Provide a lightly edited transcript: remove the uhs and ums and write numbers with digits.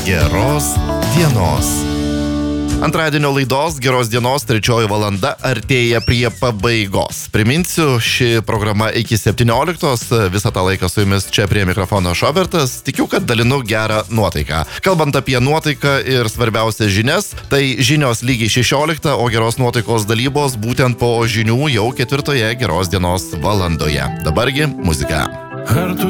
geros dienos. Antradienio laidos Geros dienos 3 valanda artėja prie pabaigos. Priminsiu, ši programa iki 17, visą tą laiką su jumis čia prie mikrofono Šobertas. Tikiu, kad dalinu gerą nuotaiką. Kalbant apie nuotaiką ir svarbiausias žinias, tai žinios lygiai 16, o geros nuotaikos dalybos būtent po žinių jau 4 Geros dienos valandoje. Dabargi muzika.